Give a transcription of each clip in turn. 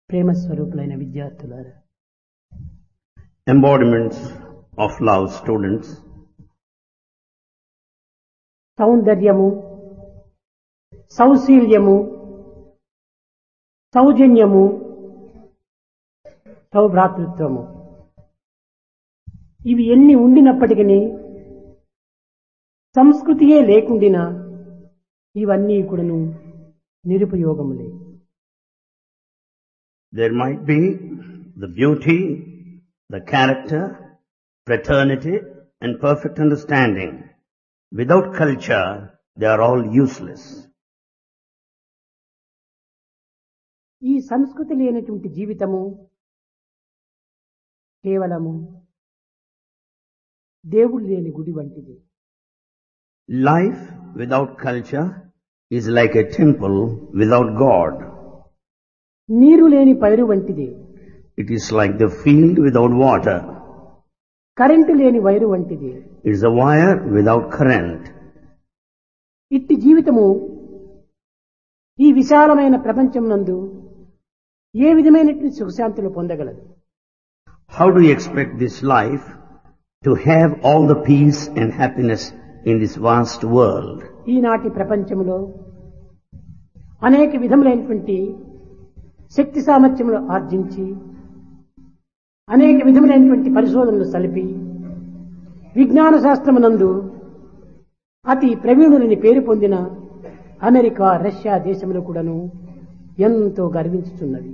ప్రేమ స్వరూపులైన విద్యార్థులారా, embodiments of love students, సౌందర్యము, సౌశీల్యము, సౌజన్యము, సౌభ్రాతృత్వము ఇవి ఎన్ని ఉండినప్పటికీ సంస్కృతియే లేకుండినా ఇవన్నీ కూడాను నిరుపయోగములే. there might be the beauty, the character, fraternity and perfect understanding. Without culture, they are all useless. ఈ సంస్కృతి లేనటువంటి జీవితము కేవలము దేవుడు లేని గుడి వంటిది. Life without culture is like a temple without God. నీరు లేని పైరు వంటిది. It is like the field without water. Current లేని వైరు వంటిది. It is a wire without current. ఇట్టి జీవితము ఈ విశాలమైన ప్రపంచం నందు ఏ విధమైనటువంటి సుఖశాంతులు పొందగలదు? How do you expect this life to have all the peace and happiness in this vast world? ఈనాటి ప్రపంచంలో అనేక విధములైనటువంటి శక్తి సామర్థ్యములు ఆర్జించి అనేక విధములైనటువంటి పరిశోధనలు సలిపి విజ్ఞాన శాస్త్రమునందు అతి ప్రవీణులని పేరు పొందిన అమెరికా, రష్యా దేశములు కూడాను ఎంతో గర్వించుచున్నవి.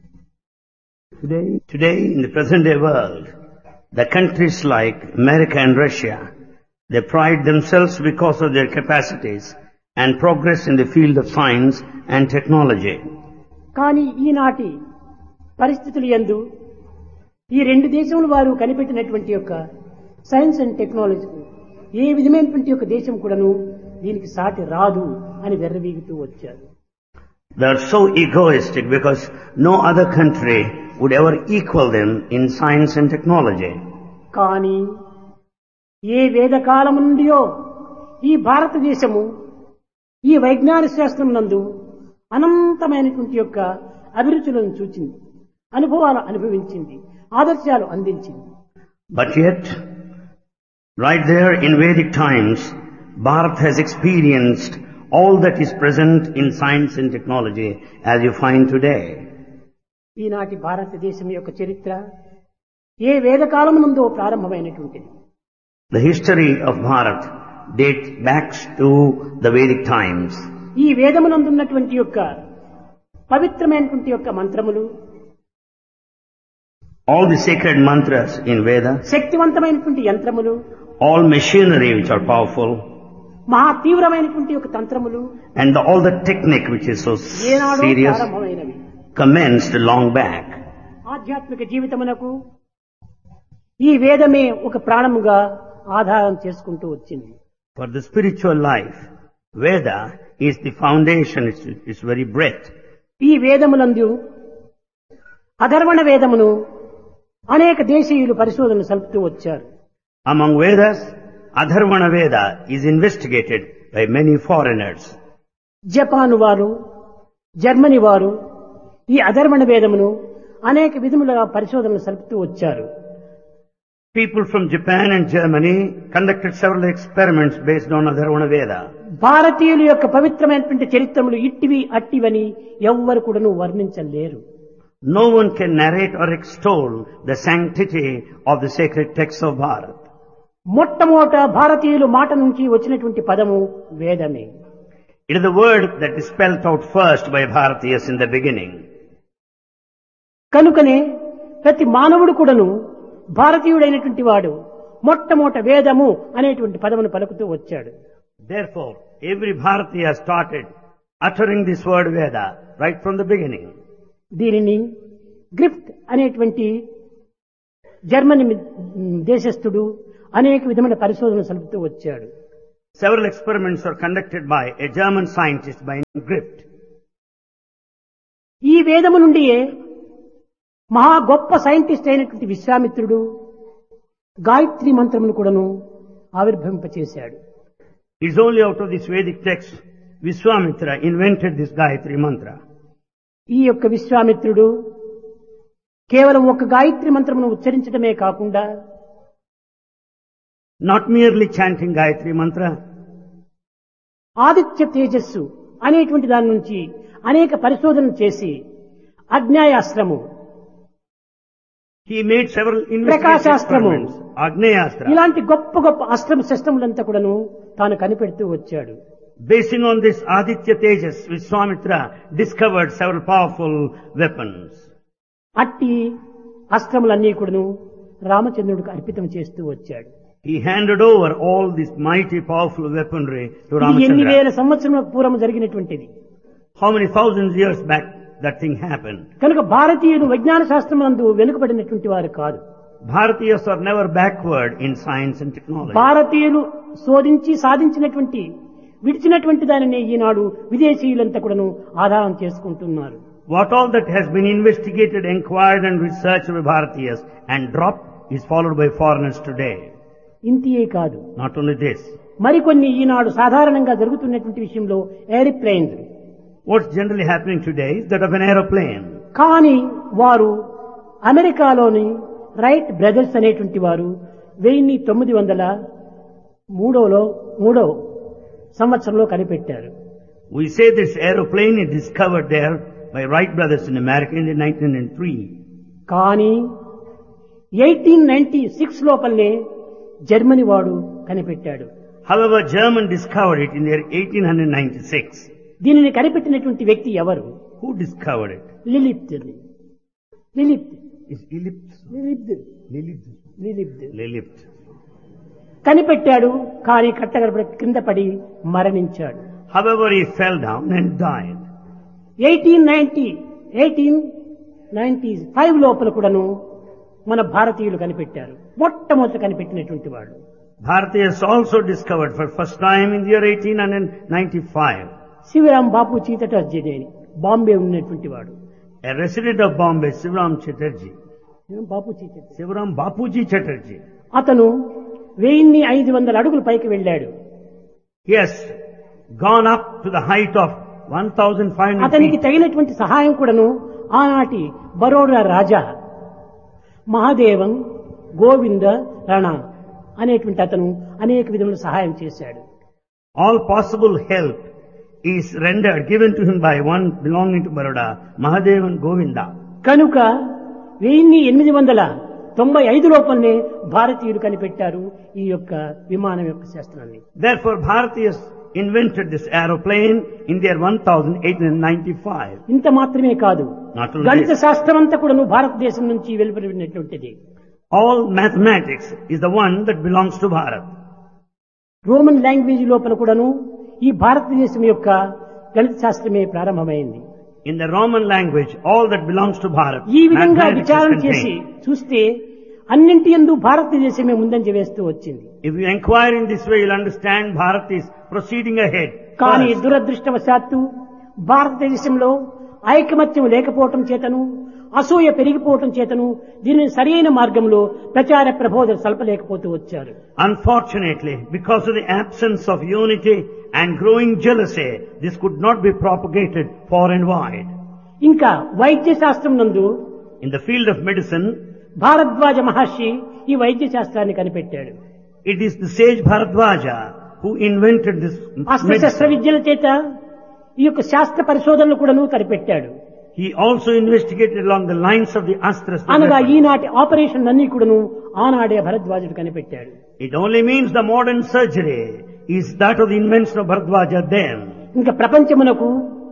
Today in the present day world, the countries like America and Russia, they pride themselves because of their capacities and progress in the field of science and technology. కానీ ఈనాటి పరిస్థితులు యందు ఈ రెండు దేశముల వారు కనిపెట్టినటువంటి యొక్క సైన్స్ అండ్ టెక్నాలజీ ఏ విధమైనటువంటి యొక్క దేశం కూడాను దీనికి సాటి రాదు అని వెర్రవీగుతూ వచ్చారు. They are so egoistic because no other country would ever equal them in science and technology. కానీ ఏ వేదకాలం నుండియో ఈ భారతదేశము ఈ వైజ్ఞానిక శాస్త్రం నందు అనంతమైనటువంటి యొక్క అభిరుచులను చూచింది, అనుభవాలు అనుభవించింది, ఆదర్శాలు అందించింది. But yet, right there in Vedic times, Bharat has experienced all that is present in science and technology as you find today. ఈనాటి భారతదేశం యొక్క చరిత్ర ఏ వేదకాలం నుండో ప్రారంభమైనటువంటిది. The history of Bharat dates back to the Vedic times. ఈ వేదమునందున్నటువంటి యొక్క పవిత్రమైనటువంటి యొక్క మంత్రములు, all the sacred mantras in Veda, శక్తివంతమైనటువంటి యంత్రములు, all machinery which are powerful, మహా తీవ్రమైనటువంటి యొక్క తంత్రములు, and all the technique which is so ఏనాడో serious ప్రారంభమైనవి. commenced long back. ఆధ్యాత్మిక జీవితమునకు ఈ వేదమే ఒక ప్రాణముగా ఆధారం చేసుకుంటూ వచ్చింది. For the spiritual life, Veda is the foundation, it's very breath. ఈ వేదములందు అధర్వణ వేదమును అనేక దేశీయులు పరిశోధనలు సలుపుతూ వచ్చారు. Among Vedas, Adharvana Veda is investigated by many foreigners. Japan వారు, జర్మనీ వారు ఈ అధర్వణ వేదమును అనేక విధములుగా పరిశోధనలు సలుపుతూ వచ్చారు. People from Japan and Germany conducted several experiments based on Adharvana Veda. భారతీయుల యొక్క పవిత్రమైనటువంటి చరిత్రములు ఇట్టివి అట్టివని ఎవ్వరు కూడాను వర్ణించలేరు. No one can narrate or extol the sanctity of the sacred texts of Bharat. మొట్టమొదట భారతీయులు మాట నుంచి వచ్చినటువంటి పదము వేదమే. It is the word that is spelt out first by Bharatiyas in the beginning. కనుకనే ప్రతి మానవుడు కూడాను భారతీయుడైనటువంటి వాడు మొట్టమొదట వేదము అనేటువంటి పదమును పలుకుతూ వచ్చాడు. Therefore, every Bharatiya started uttering this word Veda right from the beginning. దీనిని గ్రిఫ్ట్ అనేటువంటి జర్మనీ దేశస్థుడు అనేక విధమైన పరిశోధనలు సలుపుతూ వచ్చాడు. Several experiments are conducted by a German scientist by name Grift. ఈ వేదము నుండియే మహా గొప్ప సైంటిస్ట్ అయినటువంటి విశ్వామిత్రుడు గాయత్రి మంత్రమును కూడాను ఆవిర్భవింపచేశాడు. It's only out of this Vedic text Vishwamitra invented this Gayatri mantra. ఈ యొక్క విశ్వామిత్రుడు కేవలం ఒక గాయత్రి మంత్రమును ఉచ్చరించడమే కాకుండా not merely chanting Gayatri Mantra, Aditya తేజస్సు అనేటువంటి దాని నుంచి అనేక పరిశోధనలు చేసి అజ్ఞాయాస్త్రము, he made several ప్రకాశాస్త్రము, experiments, Agneyastra. ఇలాంటి గొప్ప గొప్ప అస్త్రం సిస్టములంతా కూడాను తాను కనిపెడుతూ వచ్చాడు. Basing on this Aditya Tejas, Vishwamitra discovered several powerful weapons. అట్టి అస్త్రములన్నీ కూడాను రామచంద్రుడికి అర్పితం చేస్తూ వచ్చాడు. He handed over all this mighty powerful weaponry to ఇది ఎన్ని Ramachandra. వేల సంవత్సరముల పూర్వం జరిగినటువంటిది. How many thousands years back that thing happened? కనుక భారతీయులు విజ్ఞాన శాస్త్రమునందు వెనుకబడినటువంటి వారు కాదు. Bharatiyas are never backward in science and technology. భారతీయులు శోధించి సాధించినటువంటి విడిచినటువంటి దానిని ఈనాడు విదేశీయులంతా కూడాను ఆధారం చేసుకుంటున్నారు. What all that has been investigated, inquired and researched by Bharatiyas and dropped is followed by foreigners today. ఇంతియే కాదు, Not only this. మరికొన్ని ఈనాడు సాధారణంగా జరుగుతున్నటువంటి విషయంలో aeroplanes, What's generally happening today is that of an aeroplane. కానీ వారు అమెరికాలోని right brothers అనేటువంటి వారు 1903 సంవత్సరంలో కనిపెట్టారు. We say this aeroplane is discovered there by Wright brothers in America in 1903. కానీ 1896 లోపలనే జర్మనీ వాడు కనిపెట్టాడు. However, German discovered it in the year 1896. దీనిని కనిపెట్టినటువంటి వ్యక్తి ఎవరు? Who discovered it? లిలిప్త్. Is Lilipt? Lilipt. కనిపెట్టాడు, కానీ కట్టగడపడి కింద పడి మరణించాడు. However, he fell down and died. 1895 లోపల కూడాను మన భారతీయులు కనిపెట్టారు. మొట్టమొదట కనిపెట్టినటువంటి వాడు. Bharatiyas also discovered for first time in the year 1895. Sivaram బాపు చీతటర్జీ అని బాంబే ఉన్నటువంటి వాడు. A resident of Bombay, Sivaram Chatterjee. Bapu చీతటర్జీ. Sivaram Bapuji Chatterjee. అతను 1500 అడుగులు పైకి వెళ్ళాడు. He has gone up to the height of 1,500 అతనికి feet. తగినటువంటి సహాయం కూడాను ఆనాటి బరోడా రాజా మహాదేవన్ గోవింద రాణా అనేటువంటి అతను అనేక విధముల సహాయం చేశాడు. All possible help is rendered, given to him by one belonging to Baroda, Mahadevan Govinda. కనుక 1895 లోపలనే భారతీయులు కనిపెట్టారు ఈ యొక్క విమానం యొక్క శాస్త్రాన్ని. Therefore, Bharatiyas invented this aeroplane in the year 1895. ఇంత మాత్రమే కాదు, Not only గణిత this, శాస్త్రం అంతా కూడాను భారతదేశం నుంచి వెలువడినటువంటిది. all mathematics is the one that belongs to Bharat. Roman language లోపల కూడాను ఈ భారతదేశం యొక్క గణిత శాస్త్రమే ప్రారంభమైంది. In the Roman language, all that belongs to Bharat, ఈ విధంగా mathematics is విచారణ చేసి contained. చూస్తే అన్నింటి యందు భారతదేశమే ముందంజ వేస్తూ వచ్చింది. If you inquire in this way, you'll understand Bharat is proceeding ahead. కానీ first. దురదృష్టవశాత్తు భారతదేశంలో ఐకమత్యం లేకపోవటం చేతను, అసూయ పెరిగిపోవటం చేతను దీనిని సరైన మార్గంలో ప్రచార ప్రబోధన సల్పలేకపోతూ వచ్చారు. Unfortunately, because of the absence of unity and growing jealousy, this could not be propagated far and wide. ఇంకా వైద్య శాస్త్రం నందు In the field of medicine, Bharadwaj మహర్షి ఈ వైద్య శాస్త్రాన్ని కనిపెట్టాడు. it is the sage Bharadwaja who invented this అస్త్రశస్త్ర medicine. విద్యల చేత ఈ యొక్క శాస్త్ర పరిశోధనలు కూడాను కనిపెట్టాడు. He also investigated along the lines of the astras. అనగా ఈనాటి ఆపరేషన్ అన్ని కూడాను ఆనాడే భరద్వాజుడు కనిపెట్టాడు. It only means the modern surgery is that of the invention of Bharadwaja then. ఇంకా ప్రపంచమునకు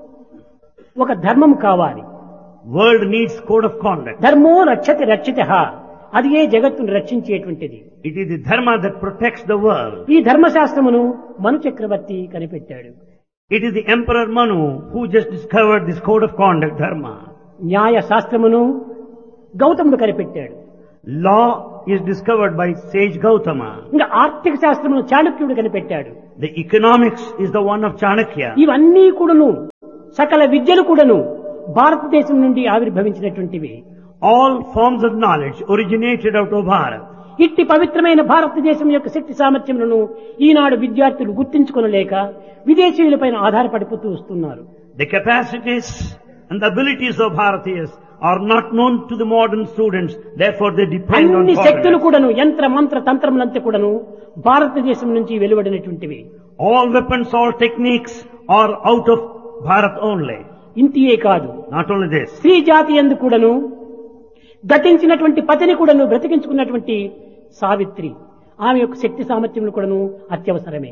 ఒక ధర్మం కావాలి. World needs code of conduct. ధర్మో రక్షతి రక్షితః, అది ఏ జగత్తును రక్షించేటువంటిది. It is the dharma that protects the world. ఈ ధర్మశాస్త్రమును మను చక్రవర్తి కనిపెట్టాడు. It is the Emperor Manu who just discovered this code of conduct, dharma. న్యాయ శాస్త్రమును గౌతముడు కనిపెట్టాడు. Law is discovered by sage Gautama. ఇంకా ఆర్థిక శాస్త్రమును చాణక్యుడు కనిపెట్టాడు. The economics is the one of Chanakya. ఇవన్నీ కూడాను సకల విద్యలు కూడాను భారతదేశం నుండి ఆవిర్భవించినటువంటివి. All forms of knowledge originated out of Bharat. ఇట్టి పవిత్రమైన భారతదేశం యొక్క శక్తి సామర్థ్యములను ఈనాడు విద్యార్థులు గుర్తించుకొనలేక విదేశీయులపైన ఆధారపడిపోతూ వస్తున్నారు. The capacities and the abilities of Bharatiyas are not known to the modern students. Therefore, they depend on అన్ని శక్తులు foreigners. కూడాను యంత్ర మంత్ర తంత్రములంతా కూడాను భారతదేశం నుంచి వెలువడినటువంటివి. All weapons, all techniques are out of Bharat only. ఇంతియే కాదు, Not only this. స్త్రీ జాతి యందు కూడాను గతించినటువంటి పతిని కూడాను బ్రతికించుకున్నటువంటి సావిత్రి, ఆమె యొక్క శక్తి సామర్థ్యములు కూడాను అత్యవసరమే.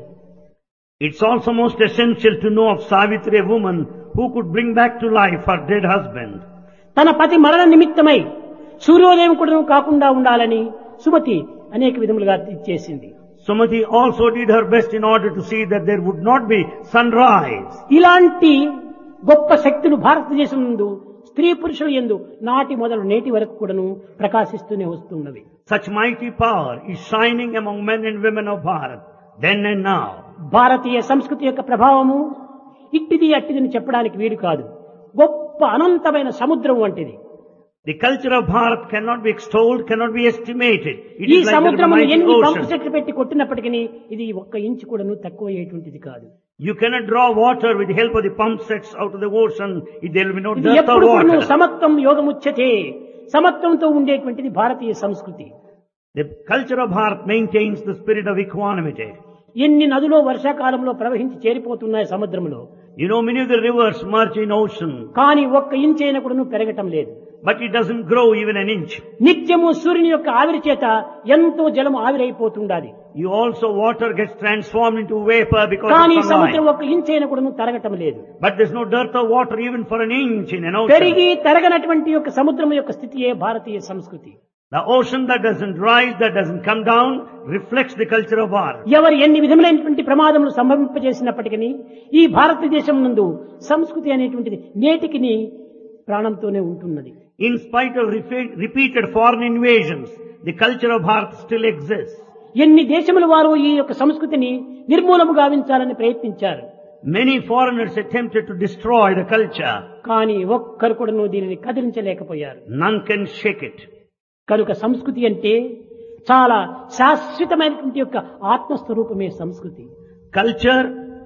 It's also most essential to know of Savitri, a woman who could bring back to life her dead husband. తన పతి మరణ నిమిత్తమై సూర్యోదయం కూడాను కాకుండా ఉండాలని సుమతి అనేక విధములుగా చేసింది. Sumati also did her best in order to see that there would not be sunrise. ఇలాంటి గొప్ప శక్తులు భారతదేశం నందు స్త్రీ పురుషుల యందు నాటి మొదలు నేటి వరకు కూడాను ప్రకాశిస్తూనే వస్తున్నవి. Such mighty power is shining among men and women of Bharat, then and now. భారతీయ సంస్కృతి యొక్క ప్రభావము ఇట్టిది అట్టిదని చెప్పడానికి వీలు కాదు. గొప్ప అనంతమైన సముద్రం వంటిది. The culture of Bharat cannot be extolled, cannot be estimated. It ఈ is like the సముద్రమును mighty ఎన్ని పంపు ocean. సెట్లు పెట్టి కొట్టినప్పటికీ ఇది ఒక్క ఇంచు కూడాను తక్కువ అయ్యేటువంటిది కాదు. You cannot draw water with the help of the pump sets out of the ocean. There will be no ఇది dearth of ఎప్పుడు కూడాను water. సమత్వం యోగముచ్యతే, సమత్వంతో ఉండేటువంటిది భారతీయ సంస్కృతి. The culture of Bharat maintains the spirit of equanimity. ఎన్ని నదులో వర్షాకాలంలో ప్రవహించి చేరిపోతున్నాయి సముద్రంలో, You know, many of the rivers merge in ocean, కానీ ఒక్క ఇంచైనా కూడాను పెరగటం లేదు. but it doesn't grow even an inch. నిత్యము సూర్యుని యొక్క ఆవిరి చేత ఎంతో జలం ఆవిరైపోతుండాలి, You also, water gets transformed into vapor because కానీ of సముద్రం sunlight. ఒక్క ఇంచైనా కూడాను తరగటం లేదు. But there's no dearth of water even for an inch in an ocean. పెరిగి తరగనటువంటి యొక్క సముద్రం యొక్క స్థితియే భారతీయ సంస్కృతి. The ocean that doesn't rise, that doesn't come down, reflects the culture of Bharat. ఎవరు ఎన్ని విధములైనటువంటి ప్రమాదములు సంభవింపజేసినప్పటికీ ఈ భారతదేశం నందు సంస్కృతి అనేటువంటిది నేటికి ప్రాణంతోనే ఉంటున్నది. In spite of repeated foreign invasions, the culture of Bharat still exists. ఎన్ని దేశముల వారు ఈ యొక్క సంస్కృతిని నిర్మూలము గావించాలని ప్రయత్నించారు, Many foreigners attempted to destroy the culture. కానీ ఒక్కరు కూడాను దీనిని కదిలించలేకపోయారు. None can shake it. కనుక సంస్కృతి అంటే చాలా శాశ్వతమైనటువంటి యొక్క ఆత్మస్వరూపమే సంస్కృతి. Culture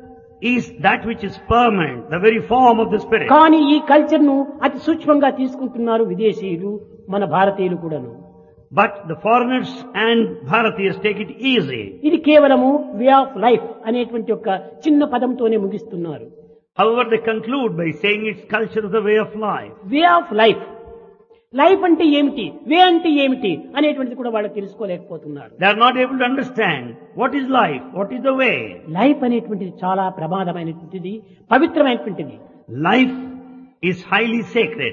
is that which is permanent, the very form of the spirit. కానీ ఈ కల్చర్ ను అతి సూక్ష్మంగా తీసుకుంటున్నారు విదేశీయులు, మన భారతీయులు కూడాను. But the foreigners and Bharatiyas take it easy. ఇది కేవలము వే ఆఫ్ లైఫ్ అనేటువంటి ఒక చిన్న పదంతోనే ముగిస్తున్నారు. However, they conclude by saying its culture is the way of life. Way of life, life అంటే ఏమిటి, వే అంటే ఏమిటి అనేటువంటిది కూడా వాళ్ళు తెలుసుకోలేకపోతున్నారు. They are not able to understand what is life, what is the way. Life అనేటువంటిది చాలా ప్రమాదమైనటువంటిది, పవిత్రమైనటువంటిది. Life is highly sacred.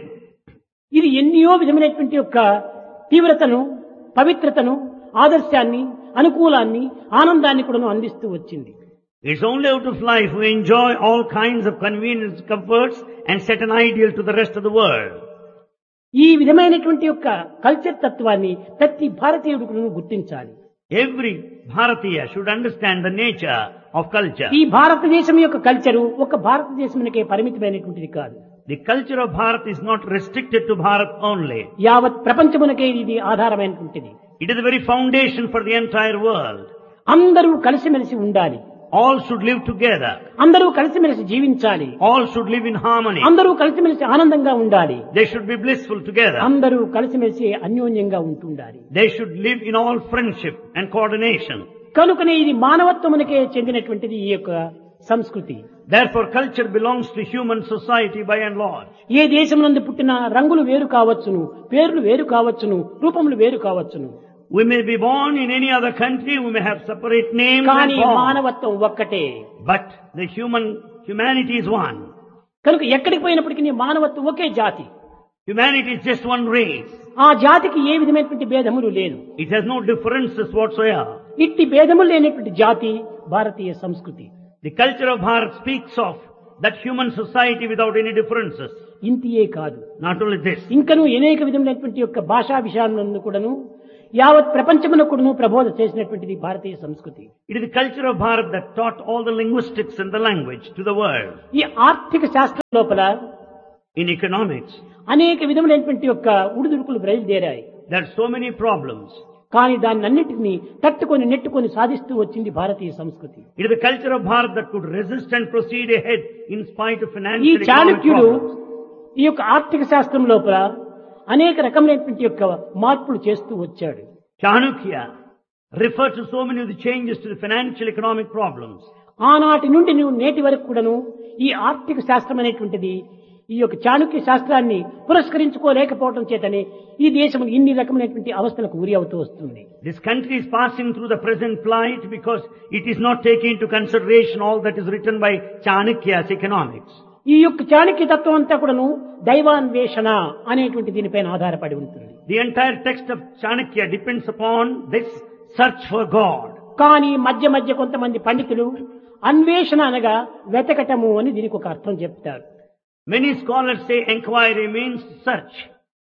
ఇది ఎన్నో విధమైనటువంటి యొక్క తీవ్రతను, పవిత్రతను, ఆదర్శాన్ని, అనుకూలాన్ని, ఆనందాన్ని కూడా అందిస్తూ వచ్చింది. It's only out of life we enjoy all kinds of convenience, comforts and set an ideal to the rest of the world. ఈ విధమైనటువంటి యొక్క కల్చర్ తత్వాన్ని ప్రతి భారతీయుడు గుర్తించాలి. Every Bharatiya should understand the nature of culture. ఈ భారతదేశం యొక్క కల్చరు ఒక భారతదేశంకే పరిమితమైనటువంటిది కాదు. The culture of Bharat is not restricted to Bharat only. యావత్ ప్రపంచమునకే ఇది ఆధారమైనటువంటిది. It is the very foundation for the entire world. అందరూ కలిసిమెలిసి ఉండాలి, All should live together. అందరూ కలిసిమెలిసి జీవించాలి, All should live in harmony. అందరూ కలిసిమెలిసి ఆనందంగా ఉండాలి, They should be blissful together. అందరూ కలిసిమెలిసి అన్యోన్యంగా ఉంటుండాలి. They should live in all friendship and coordination. కనుకనే ఇది మానవత్వమునకే చెందినటువంటిది ఈ యొక్క సంస్కృతి. Therefore, culture belongs to human society by and large. ఏ దేశమునందు పుట్టిన రంగులు వేరు కావచ్చును, పేర్లు వేరు కావచ్చును, రూపములు వేరు కావచ్చును, We may be born in any other country, we may have separate names కానీ and forms, మానవత్వం ఒక్కటే. but the humanity is one. కనుక ఎక్కడికి పోయినప్పటికీ మానవత్వం ఒకే జాతి. Humanity is just one race. ఆ జాతికి ఏ విధమైనటువంటి భేదములు లేదు. It has no differences whatsoever. ఇట్టి భేదములు లేనటువంటి జాతి భారతీయ సంస్కృతి. The culture of Bharat speaks of that human society without any differences. ఇంతియే కాదు, Not only this, ఇంకను అనేక విధమైనటువంటి యొక్క భాషా విషయాలను కూడాను యావత్ ప్రపంచమునకు కూడాను ప్రబోధ చేసినటువంటిది భారతీయ సంస్కృతి. it is the culture of Bharat that taught all the linguistics and the language to the world. ఈ ఆర్థిక శాస్త్రం లోపల In economics, అనేక విధములైనటువంటి యొక్క ఉడుదుడుకులు బయలుదేరాయి. there are so many problems. కానీ దాన్ని అన్నిటిని తట్టుకొని నెట్టుకొని సాధిస్తూ వచ్చింది భారతీయ సంస్కృతి. It is the culture of Bharat that could resist and proceed ahead in spite of ఈ financial economic చాణక్యుడు problems. ఈ యొక్క ఆర్థిక శాస్త్రం లోపల అనేక రకమైనటువంటి యొక్క మార్పులు చేస్తూ వచ్చాడు. Chanukya referred to so many of the changes to the financial economic problems. ఆనాటి నుండి నువ్వు నేటి వరకు కూడాను ఈ ఆర్థిక శాస్త్రం అనేటువంటిది ఈ యొక్క చాణక్య శాస్త్రాన్ని పురస్కరించుకోలేకపోవడం చేతనే ఈ దేశం ఇన్ని రకమైనటువంటి అవస్థలకు గురి అవుతూ వస్తుంది. This country is passing through the present plight because it is not taking into consideration all that is written by Chanukya's economics. ఈ యొక్క చాణక్య తత్వం అంతా కూడాను దైవాన్వేషణ అనేటువంటి దీనిపైన ఆధారపడి ఉంటుంది. The entire text of Chanukya depends upon this search for God. కానీ మధ్య మధ్య కొంతమంది పండితులు అన్వేషణ అనగా వెతకటము అని దీనికి ఒక అర్థం చెప్తారు. Many scholars say inquiry means search.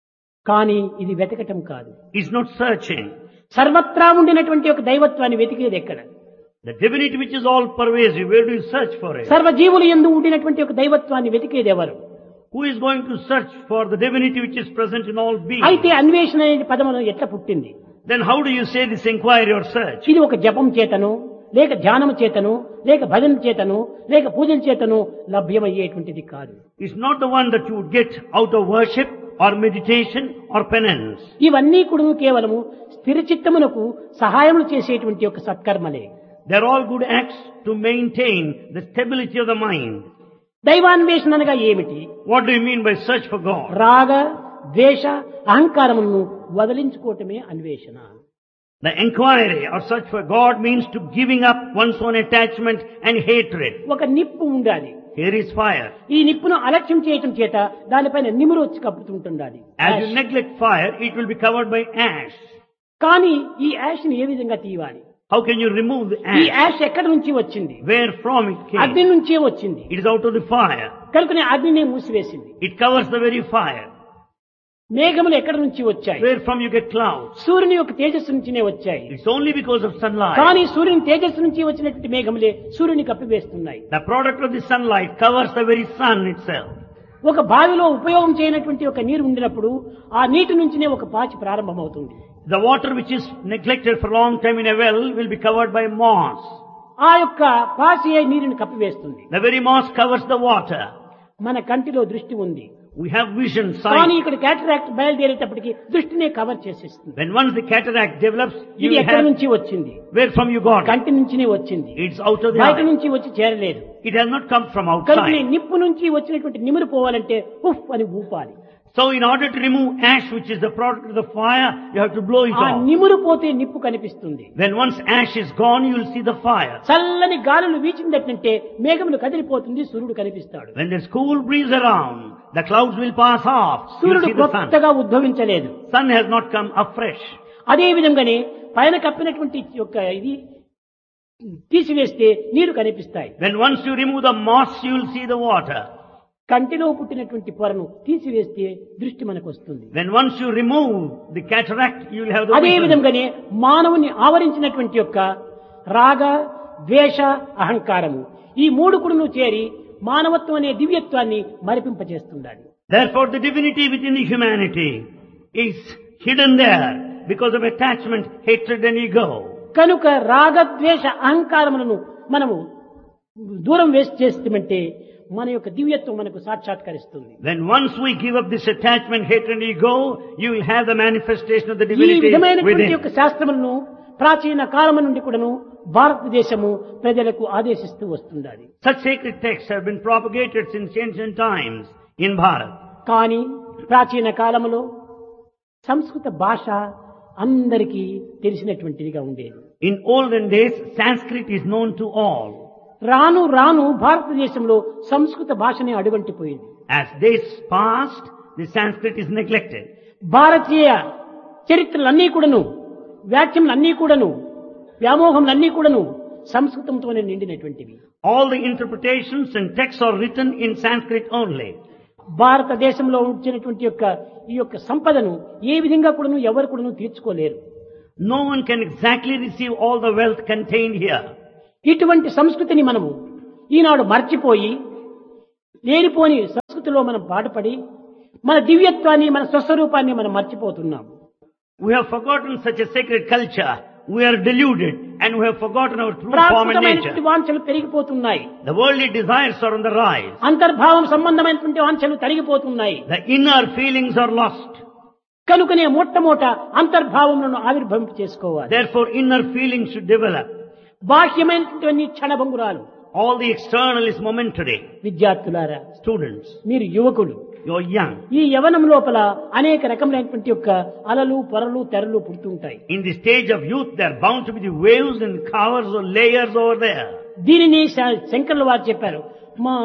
కానీ ఇది వెతకటం కాదు. It's not searching. సర్వత్రా ఉండినటువంటి ఒక దైవత్వాన్ని వెతికేది ఎక్కడ? The divinity which is all pervasive, where do you search for it? సర్వజీవులు యందు ఉండినటువంటి ఒక దైవత్వాన్ని వెతికేది ఎవరు? Who is going to search for the divinity which is present in all beings? అయితే అన్వేషణ అనే పదమును ఎట్లా పుట్టింది? Then how do you say this inquiry or search? ఇది ఒక జపం చేతను లేక ధ్యానం చేతను లేక భజన చేతను లేక పూజల చేతను లభ్యమయ్యేటువంటిది కాదు. It's not the one that you would get out of worship or meditation or penance. ఇవన్నీ కూడా కేవలము స్థిర చిత్తమునకు సహాయములు చేసేటువంటి ఒక సత్కర్మలే. They're all good acts to maintain the stability of the mind. దైవాన్వేషణ అనగా ఏమిటి? What do you mean by search for God? రాగ ద్వేష అహంకారములను వదిలించుకోవటమే అన్వేషణ. The inquiry or search for God means to giving up one's own attachment and hatred. ఒక నిప్పు ఉండాలి. Here is fire. ఈ నిప్పును అలక్ష్యం చేయటం చేత దానిపైన నిమురు వచ్చి కప్పుతుంటుండాలి. As you neglect fire, it will be covered by ash. కానీ ఈ యాష్ ని ఏ విధంగా తీయాలి? How can you remove the ఈ ash? యాష్ ఎక్కడి నుంచి వచ్చింది? Where from it అగ్ని came? నుంచే వచ్చింది. It is out of the fire. కనుకనే అగ్నిని మూసివేసింది. It covers the very fire. మేఘములు ఎక్కడి నుంచి వచ్చాయి? Where from you get clouds? సూర్యుని యొక్క తేజస్సు నుంచినే వచ్చాయి. It's only because of sunlight. కానీ సూర్యుని తేజస్సు నుంచి వచ్చినటువంటి మేఘములే సూర్యుని కప్పివేస్తున్నాయి. The product of the sunlight covers the very sun itself. ఒక బావిలో ఉపయోగం చేయనటువంటి ఒక నీరు ఉండినప్పుడు ఆ నీటి నుంచినే ఒక పాచి ప్రారంభమవుతుంది. The water which is neglected for a long time in a well will be covered by moss. ఆ యొక్క పాచియే నీరుని కప్పివేస్తుంది. The very moss covers the water. మన కంటిలో దృష్టి ఉంది. We have vision, కానీ sight. ఇక్కడ క్యాటరాక్ట్ బయలుదేరేటప్పటికి దృష్టినే కవర్ చేసేస్తుంది. When once the cataract develops, you ఇది will ఎక్కడి have నుంచి వచ్చింది? where from you got it. కంటి నుంచినే వచ్చింది. It's out of the బయట eye. నుంచి వచ్చి చేరలేదు. It has not come from కనుక outside. నిప్పు నుంచి వచ్చినటువంటి నిమురు పోవాలంటే ఉఫ్ అని ఊపాలి. So in order to remove ash, which is the product of the fire, you have to blow it ఆ off. నిమురు పోతే నిప్పు కనిపిస్తుంది. When once ash is gone, you will see the fire. చల్లని గాలులు వీచిందంటే మేఘములు కదిలిపోతుంది, సూర్యుడు కనిపిస్తాడు. When there's cool breeze around, the clouds will pass off. You will సూర్యుడు see the sun. కొత్తగా ఉద్భవించలేదు. Sun has not come afresh. అదే విధంగానే పైన కప్పినటువంటి యొక్క ఇది తీసివేస్తే నీరు కనిపిస్తాయి. When once you remove the moss, you will see the water. కంటిలో పుట్టినటువంటి పొరను తీసివేస్తే దృష్టి మనకు వస్తుంది. When once you remove the cataract, you will have the అదే vision. విధంగానే మానవుని ఆవరించినటువంటి యొక్క రాగ ద్వేష అహంకారము ఈ మూడు కూడాను చేరి మానవత్వం అనే దివ్యత్వాన్ని మరిపింపజేస్తుండాలి. Therefore, the divinity within the humanity is hidden there because of attachment, hatred and ego. కనుక రాగద్వేష అహంకారములను మనము దూరం వేసి చేస్తామంటే మన యొక్క దివ్యత్వం మనకు సాక్షాత్కరిస్తుంది. When once we give up this attachment, hatred and ego, you will have the manifestation of the ఈ divinity విధమైనటువంటి within. యొక్క శాస్త్రములను ప్రాచీన కాలము నుండి కూడాను భారతదేశము ప్రజలకు ఆదేశిస్తూ వస్తుండాలి. Such sacred texts have been propagated since ancient times in Bharat. కానీ ప్రాచీన కాలములో సంస్కృత భాష అందరికీ తెలిసినటువంటిదిగా ఉండేది. In olden days, Sanskrit is known to all. రాను రాను భారతదేశంలో సంస్కృత భాషని అడుగంటిపోయింది. As days passed, the Sanskrit is neglected. భారతీయ చరిత్రలన్నీ కూడాను వ్యాఖ్యములన్నీ కూడాను వ్యామోహములన్నీ కూడాను సంస్కృతంతోనే నిండినటువంటివి. All the interpretations and texts are written in Sanskrit only. భారతదేశంలో ఉంచినటువంటి యొక్క ఈ యొక్క సంపదను ఏ విధంగా కూడాను ఎవరు కూడాను తీర్చుకోలేరు. No one can exactly receive all the wealth contained here. ఇటువంటి సంస్కృతిని మనము ఈనాడు మర్చిపోయి లేనిపోని సంస్కృతిలో మనం పాటుపడి మన దివ్యత్వాన్ని మన స్వస్వరూపాన్ని మనం మర్చిపోతున్నాం. We have forgotten such a sacred culture. We are deluded and we have forgotten our true form and ప్రాకృతమైనటువంటి nature. వాంఛలు పెరిగిపోతున్నాయి. The worldly desires are on the rise. అంతర్భావం సంబంధమైనటువంటి వాంఛలు తరిగిపోతున్నాయి. The inner feelings are lost. కనుకనే మొట్టమొదట అంతర్భావములను ఆవిర్భవింప చేసుకోవాలి. Therefore, inner feelings should develop. బాహ్యమైనటువంటి క్షణభంగురాలు. All the external is momentary. విద్యార్థులారా, Students, మీరు యువకులు. you're young. ఈ యవనం లోపల అనేక రకములైనటువంటి యొక్క అలలు పొరలు తెరలు పుడుతుంటాయి. In the stage of youth, there are bound to be the waves and covers or layers over there. దీనిని శంకరుల వారు చెప్పారు. మా